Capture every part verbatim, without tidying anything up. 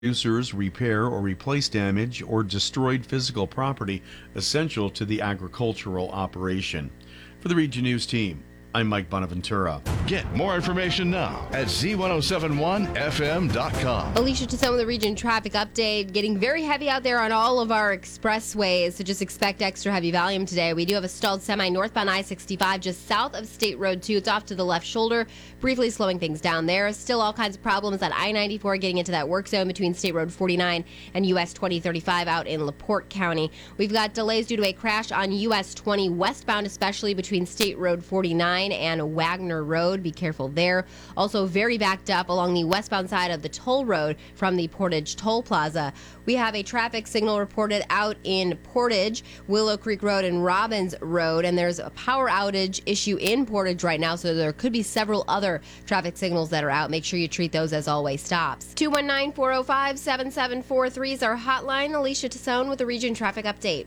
Producers repair or replace damaged or destroyed physical property essential to the agricultural operation. For the Region News team, I'm Mike Bonaventura. Get more information now at Z ten seventy-one F M dot com. Alicia to some of the region traffic update. Getting very heavy out there on all of our expressways, so just expect extra heavy volume today. We do have a stalled semi northbound I sixty-five just south of State Road two. It's off to the left shoulder, briefly slowing things down there. Still all kinds of problems at I ninety-four getting into that work zone between State Road forty-nine and U S twenty thirty-five out in LaPorte County. We've got delays due to a crash on U S twenty westbound, especially between State Road forty-nine and Wagner Road. Be careful there. Also very backed up along the westbound side of the toll road from the Portage Toll Plaza. We have a traffic signal reported out in Portage, Willow Creek Road and Robbins Road, and there's a power outage issue in Portage right now, so there could be several other traffic signals that are out. Make sure you treat those as always stops. two one nine, four oh five, seven seven four three is our hotline. Alicia Tassone with the Region Traffic Update.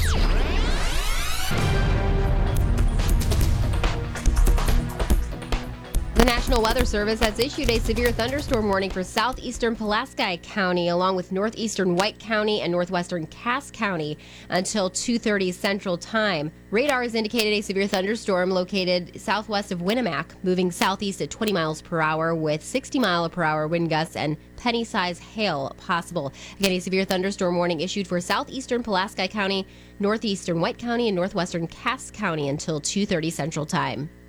The National Weather Service has issued a severe thunderstorm warning for southeastern Pulaski County, along with northeastern White County and northwestern Cass County until two thirty Central Time. Radar has indicated a severe thunderstorm located southwest of Winnemac, moving southeast at twenty miles per hour with sixty mile per hour wind gusts and penny-sized hail possible. Again, a severe thunderstorm warning issued for southeastern Pulaski County, northeastern White County, and northwestern Cass County until two thirty Central Time.